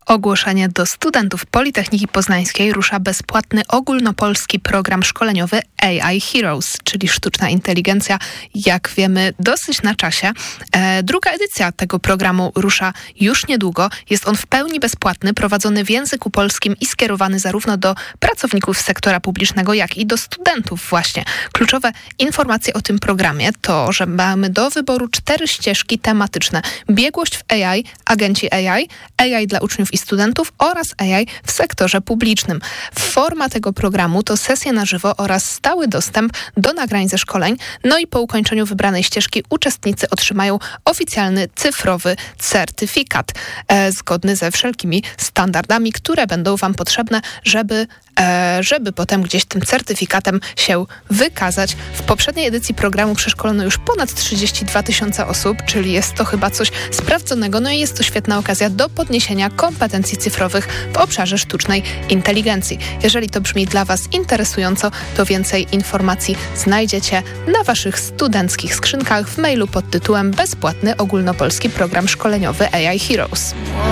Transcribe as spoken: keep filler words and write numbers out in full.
Ogłoszenie do studentów Politechniki Poznańskiej rusza bezpłatny ogólnopolski program szkoleniowy A I Heroes, czyli sztuczna inteligencja, jak wiemy, dosyć na czasie. E, druga edycja tego programu rusza już niedługo. Jest on w pełni bezpłatny, prowadzony w języku polskim i skierowany zarówno do pracowników sektora publicznego, jak i do studentów właśnie. Kluczowe informacje o tym programie to, że mamy do wyboru cztery ścieżki tematyczne. Biegłość w A I, agenci A I, A I dla uczniów i studentów oraz A I w sektorze publicznym. Forma tego programu to sesje na żywo oraz stały dostęp do nagrań ze szkoleń. No i po ukończeniu wybranej ścieżki uczestnicy otrzymają oficjalny cyfrowy certyfikat e, zgodny ze wszelkimi standardami, które będą Wam potrzebne, żeby e, żeby potem gdzieś tym certyfikatem się wykazać. W poprzedniej edycji programu przeszkolono już ponad trzydzieści dwa tysiące osób, czyli jest to chyba coś sprawdzonego. No i jest to świetna okazja do podniesienia kompetencji cyfrowych w obszarze sztucznej inteligencji. Jeżeli to brzmi dla Was interesująco, to więcej informacji znajdziecie na Waszych studenckich skrzynkach w mailu pod tytułem Bezpłatny ogólnopolski program szkoleniowy A I Heroes.